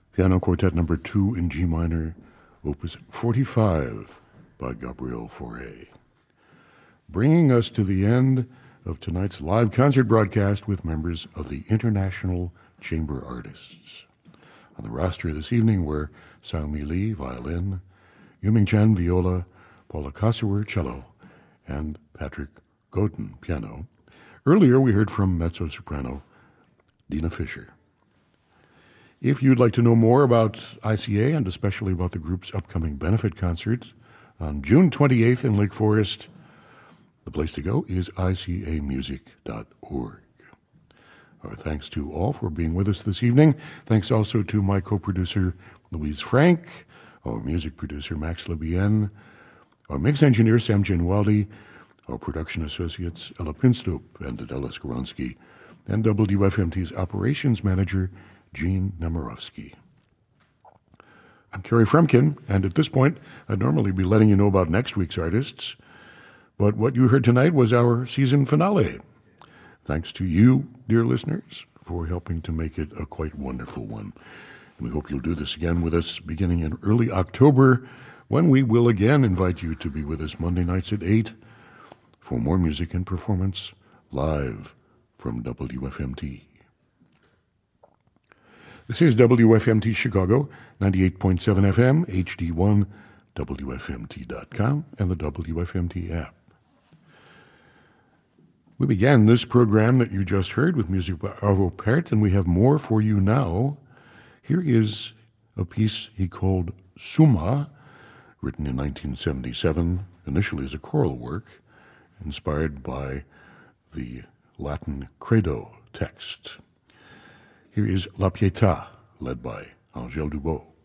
Piano Quartet number 2 in G minor, opus 45 by Gabriel Fauré. Bringing us to the end of tonight's live concert broadcast with members of the International Chamber Artists. On the roster this evening were Sang-Mi Lee, violin, Yuming Chen, viola, Paula Kossower, cello, and Patrick Gautin, piano. Earlier we heard from mezzo-soprano Dina Fisher. If you'd like to know more about ICA and especially about the group's upcoming benefit concerts on June 28th in Lake Forest, the place to go is icamusic.org. Our thanks to all for being with us this evening. Thanks also to my co-producer, Louise Frank, our music producer, Max Lebienne, our mix engineer, Sam Ginwaldi, our production associates, Ella Pinstup and Adela Skoronsky, and WFMT's operations manager, Gene Nemirovsky. I'm Kerry Fremkin, and at this point, I'd normally be letting you know about next week's artists, but what you heard tonight was our season finale. Thanks to you, dear listeners, for helping to make it a quite wonderful one. And we hope you'll do this again with us beginning in early October, when we will again invite you to be with us Monday nights at 8 for more music and performance live from WFMT. This is WFMT Chicago, 98.7 FM, HD1, WFMT.com, and the WFMT app. We began this program that you just heard with music by Arvo Pärt, and we have more for you now. Here is a piece he called Summa, written in 1977, initially as a choral work, inspired by the Latin Credo text. Here is La Pietà, led by Angèle Dubos.